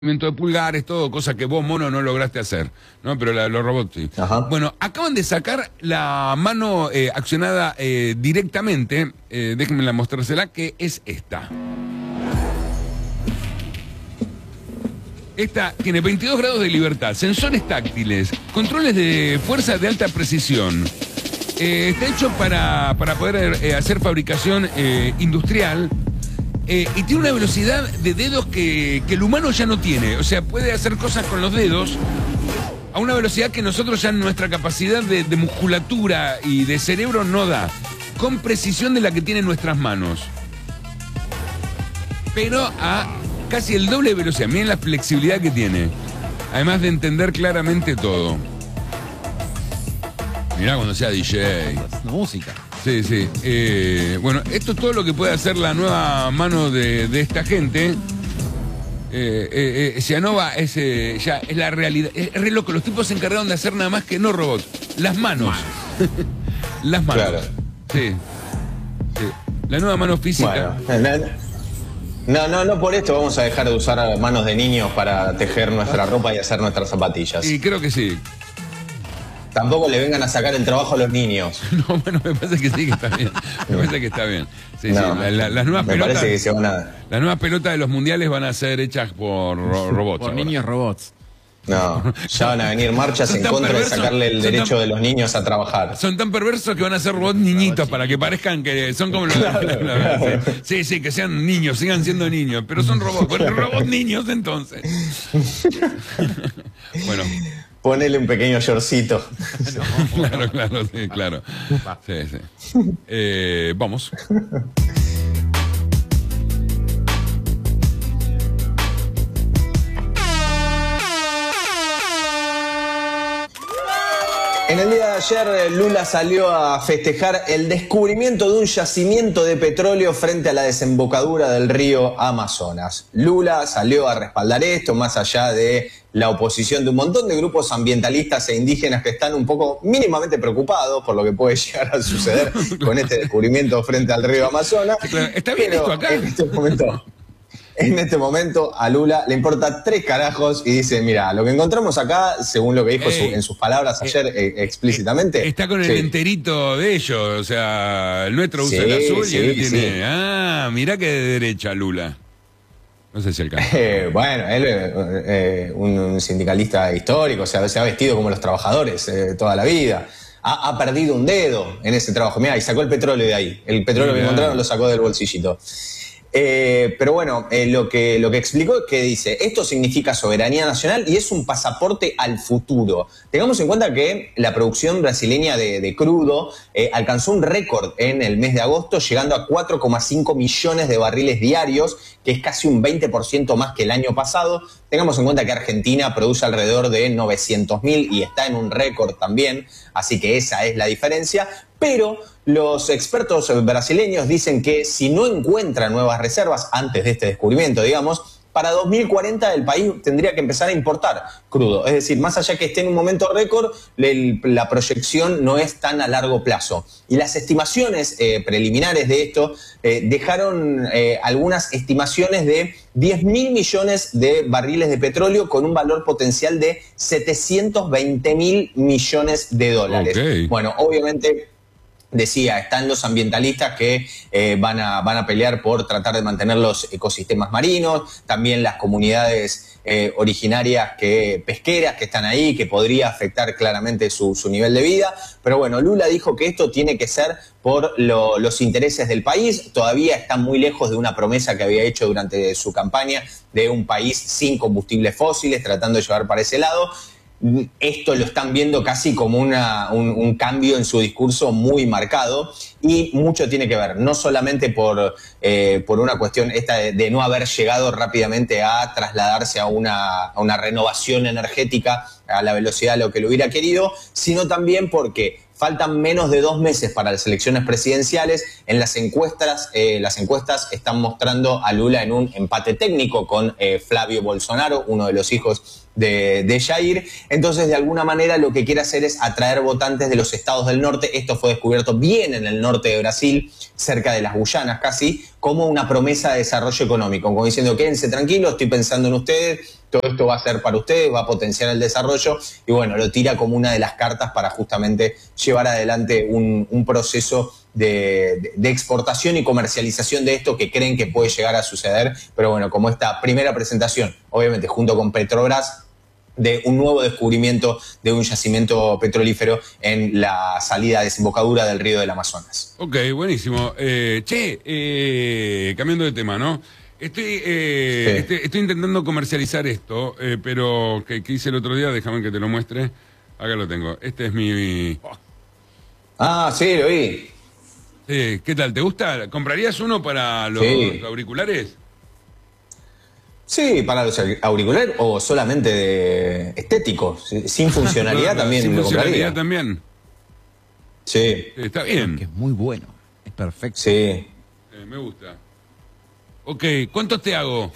movimiento de pulgares, todo, cosa que vos, mono, no lograste hacer, ¿no? Pero los robots sí. Ajá. Bueno, acaban de sacar la mano accionada directamente, déjenme mostrársela, que es esta. Esta tiene 22 grados de libertad, sensores táctiles, controles de fuerza de alta precisión. Está hecho para poder hacer fabricación industrial. Y tiene una velocidad de dedos que el humano ya no tiene. O sea, puede hacer cosas con los dedos a una velocidad que nosotros ya nuestra capacidad de musculatura y de cerebro no da. Con precisión de la que tienen nuestras manos. Pero a casi el doble de velocidad. Miren la flexibilidad que tiene. Además de entender claramente todo. Mirá cuando sea DJ. La música. Sí, sí. Bueno, esto es todo lo que puede hacer la nueva mano de esta gente. Cianova ya es la realidad. Es re loco. Los tipos se encargaron de hacer nada más que no robots. Las manos. Las manos. Claro. Sí. Sí. La nueva mano física. Bueno, no por esto vamos a dejar de usar manos de niños para tejer nuestra ropa y hacer nuestras zapatillas. Y creo que sí. Tampoco le vengan a sacar el trabajo a los niños. No, bueno, me parece que sí que está bien. Me parece que está bien. Sí, No, sí. Las nuevas me pelotas. parece que se van a... Las nuevas pelotas de los mundiales van a ser hechas por robots. Por ahora. niños robots. No, ya van a venir marchas Son en tan contra de perversos, sacarle el son derecho tan- de los niños a trabajar. Son tan perversos que van a ser robots niñitos para que parezcan que son como los... Claro. Sí, sí, que sean niños, sigan siendo niños, pero son robots. Bueno, robots niños entonces. Bueno, Ponele un pequeño shortcito. claro, sí, claro. Sí, sí. Vamos. En el día de ayer, Lula salió a festejar el descubrimiento de un yacimiento de petróleo frente a la desembocadura del río Amazonas. Lula salió a respaldar esto, más allá de la oposición de un montón de grupos ambientalistas e indígenas que están un poco mínimamente preocupados por lo que puede llegar a suceder con este descubrimiento frente al río Amazonas. Sí, claro. ¿Está bien Pero esto acá? En este momento a Lula le importa 3 carajos y dice, mira, lo que encontramos acá, según lo que dijo en sus palabras ayer explícitamente... Está con el sí. enterito de ellos, o sea, el nuestro usa el azul y él tiene... Sí. Ah, mirá que de derecha Lula. No sé si alcanza. Bueno, él un sindicalista histórico, o sea, se ha vestido como los trabajadores toda la vida. Ha perdido un dedo en ese trabajo. Mirá, y sacó el petróleo de ahí. El petróleo que encontraron lo sacó del bolsillito. Pero bueno, lo que explicó es que dice, esto significa soberanía nacional y es un pasaporte al futuro. Tengamos en cuenta que la producción brasileña de crudo alcanzó un récord en el mes de agosto, llegando a 4,5 millones de barriles diarios, que es casi un 20% más que el año pasado. Tengamos en cuenta que Argentina produce alrededor de 900.000 y está en un récord también, así que esa es la diferencia. Pero los expertos brasileños dicen que si no encuentran nuevas reservas antes de este descubrimiento, digamos, para 2040 el país tendría que empezar a importar crudo. Es decir, más allá que esté en un momento récord, la proyección no es tan a largo plazo. Y las estimaciones preliminares de esto dejaron algunas estimaciones de 10.000 millones de barriles de petróleo con un valor potencial de 720.000 millones de dólares. Okay. Bueno, obviamente... Decía, están los ambientalistas que van a pelear por tratar de mantener los ecosistemas marinos, también las comunidades originarias pesqueras que están ahí, que podría afectar claramente su nivel de vida. Pero bueno, Lula dijo que esto tiene que ser por los intereses del país. Todavía está muy lejos de una promesa que había hecho durante su campaña de un país sin combustibles fósiles, tratando de llevar para ese lado. Esto lo están viendo casi como un cambio en su discurso muy marcado y mucho tiene que ver, no solamente por una cuestión esta de no haber llegado rápidamente a trasladarse a una renovación energética a la velocidad de lo que lo hubiera querido, sino también porque faltan menos de 2 meses para las elecciones presidenciales. En las encuestas están mostrando a Lula en un empate técnico con Flavio Bolsonaro, uno de los hijos de Jair. Entonces, de alguna manera, lo que quiere hacer es atraer votantes de los estados del norte. Esto fue descubierto bien en el norte de Brasil, cerca de las Guyanas casi, como una promesa de desarrollo económico, como diciendo, quédense tranquilos, estoy pensando en ustedes, todo esto va a ser para ustedes, va a potenciar el desarrollo y bueno, lo tira como una de las cartas para justamente llevar adelante un proceso de exportación y comercialización de esto que creen que puede llegar a suceder, pero bueno, como esta primera presentación, obviamente junto con Petrobras, de un nuevo descubrimiento de un yacimiento petrolífero en la salida desembocadura del río del Amazonas. Ok, buenísimo. Cambiando de tema, ¿no? Estoy intentando comercializar esto, pero que hice el otro día, déjame que te lo muestre. Acá lo tengo. Este es mi... Ah, sí, lo vi. ¿Qué tal? ¿Te gusta? ¿Comprarías uno para los auriculares? Sí, para los auriculares o solamente de estético, sin funcionalidad también. Sin lo funcionalidad compraría. también. Sí. Está bien. Que es muy bueno, es perfecto. Sí. Me gusta. Ok, ¿cuántos te hago?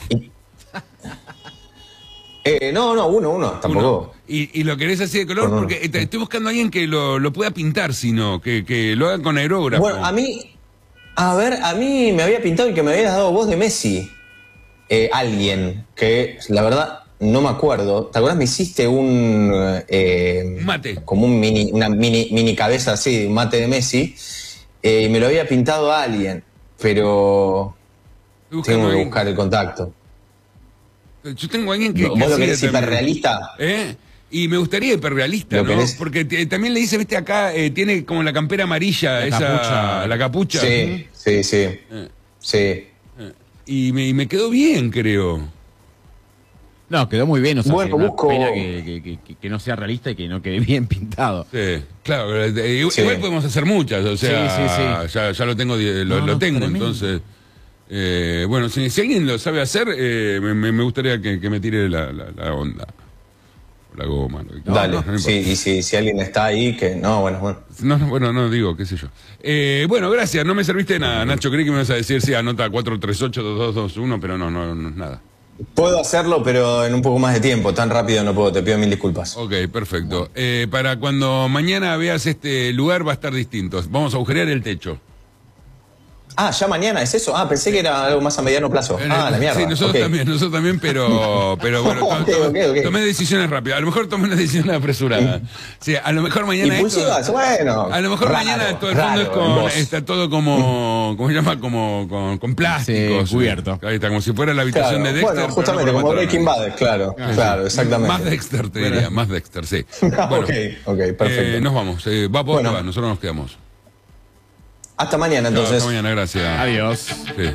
No, uno, tampoco. Uno. ¿Y lo querés así de color? Por uno. Porque estoy buscando a alguien que lo pueda pintar, sino que lo haga con aerógrafo. Bueno, a mí me había pintado el que me habías dado vos de Messi. Alguien que, la verdad, no me acuerdo. ¿Te acuerdas? Me hiciste un mate. Como una mini cabeza así, un mate de Messi. Y me lo había pintado a alguien, pero tengo que buscar el contacto. Yo tengo a alguien que... ¿Vos lo querés hiperrealista? Y me gustaría hiperrealista, ¿no? Porque también le dice, viste, acá tiene como la campera amarilla, la capucha. Sí. Sí. Y me quedó bien, creo. No, quedó muy bien. O sea, bueno, busco... pena que no sea realista y que no quede bien pintado. Sí, claro. Igual podemos hacer muchas, o sea, sí. Ya lo tengo, lo tengo, tremendo. Entonces... bueno, si alguien lo sabe hacer, me gustaría que me tire la onda. La goma. Dale, y si alguien está ahí, que... No, digo, qué sé yo. Bueno, gracias, no me serviste de nada, Nacho. Creí que me ibas a decir, sí, anota 438-2221, pero no, nada. Puedo hacerlo, pero en un poco más de tiempo. Tan rápido no puedo, te pido 1000 disculpas. Ok, perfecto. Para cuando mañana veas este lugar va a estar distinto. Vamos a agujerear el techo. Ah, ¿ya mañana es eso? Ah, pensé que era algo más a mediano plazo. La mierda. Sí, nosotros también, pero bueno, okay. Tomé decisiones rápidas. A lo mejor tomé una decisión apresurada. Sí, a lo mejor mañana impulsivas, bueno. A lo mejor mañana todo el fondo está todo como, ¿cómo se llama? Como con plásticos. Sí, cubierto. Ahí está, como si fuera la habitación de Dexter. Bueno, justamente, como Breaking Bad, claro, exactamente. Más Dexter, te diría, más Dexter, sí. Bueno, ok, perfecto. Nos vamos. Vos te vas, nosotros nos quedamos. Hasta mañana, entonces. Hasta mañana, gracias. Adiós. Sí.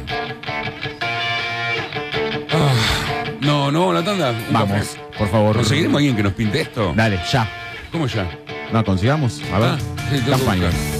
No, la tanda. Vamos, por favor. ¿Conseguiremos a alguien que nos pinte esto? Dale, ya. ¿Cómo ya? No, consigamos. A ver. Sí, campaña.